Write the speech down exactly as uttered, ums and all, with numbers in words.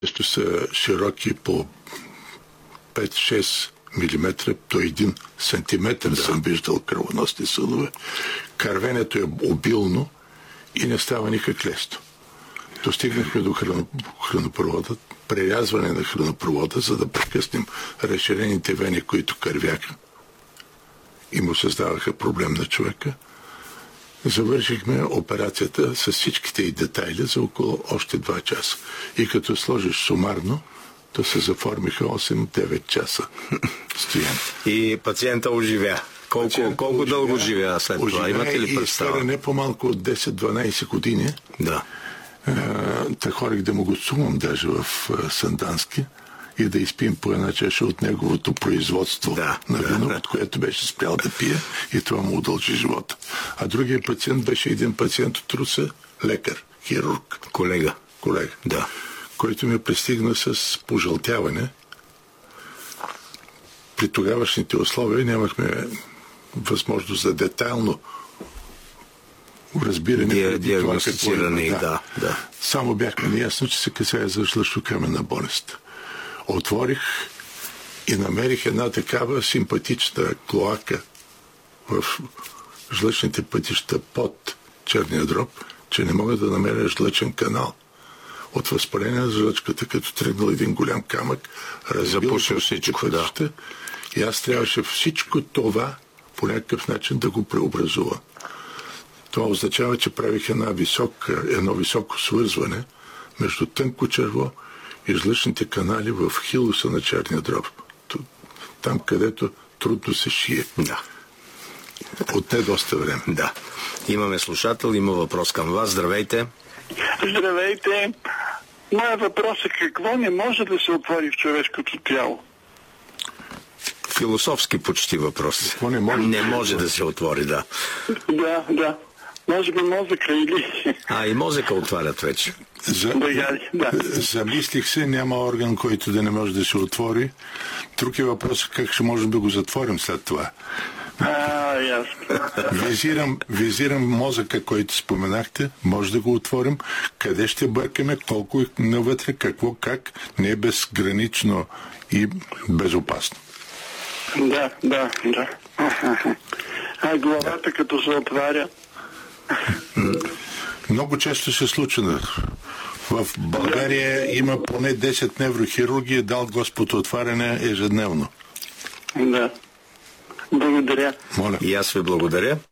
Също са широки по пет-шест милиметра до един сантиметър, да. Съм виждал кръвоносни съдове. Кървенето е обилно и не става никак лесно. Достигнахме до хранопровода, прерязване на хранопровода, за да прекъснем разширените вени, които кървяха и му създаваха проблем на човека. Завършихме операцията с всичките и детайли за около още два часа. И като сложиш сумарно, то се заформиха осем-девет часа стоян. И пациента оживя. Колко, Пациент колко оживя, дълго живя след това? Имате ли представа? И не по-малко от десет-дванайсет години. Да. Та хорих да му го сумам даже в Сандански и да изпим по една чаша от неговото производство да, на вино, да. от което беше спрял да пие и това му удължи живота. А другия пациент беше един пациент от Русе, лекар, хирург. Колега. Колега. Да. Който ми пристигна с пожълтяване. При тогавашните условия нямахме възможност за детайлно разбиране. Ди, диагностициране, да. Да, да. Само бяхме неясно, че се касае за жлъчокаменна болест. Отворих и намерих една такава симпатична клоака в жлъчните пътища под черния дроб, че не мога да намеря жлъчен канал. От възпаление на жлъчката, като тръгнал един голям камък, разбил всичко пътища, да. И аз трябваше всичко това по някакъв начин да го преобразува. Това означава, че правих една висока, едно високо свързване между тънко черво и жлъчните канали в хилуса на черния дроб. Там, където трудно се шие. Да. Отне доста време. Да. Имаме слушател, има въпрос към вас. Здравейте. Здравейте. Моя въпрос е какво не може да се отвори в човешкото тяло? Философски почти въпрос. Какво не може? Не може да се отвори, да. Да, да. Може би мозъка или... А, и мозъка отварят вече. За... Да. Замислих се, няма орган, който да не може да се отвори. Друг е въпросът как ще можем да го затворим след това. А, ясно. Визирам, визирам мозъка, който споменахте, може да го отворим. Къде ще бъркаме, колко е навътре, какво, как, не е безгранично и безопасно. Да, да, да. А главата като се отваря? Много често се случва. В България да. Има поне десет неврохирурги, дал Господ отваряне ежедневно. Да. Благодаря. Моля. И аз ви благодаря.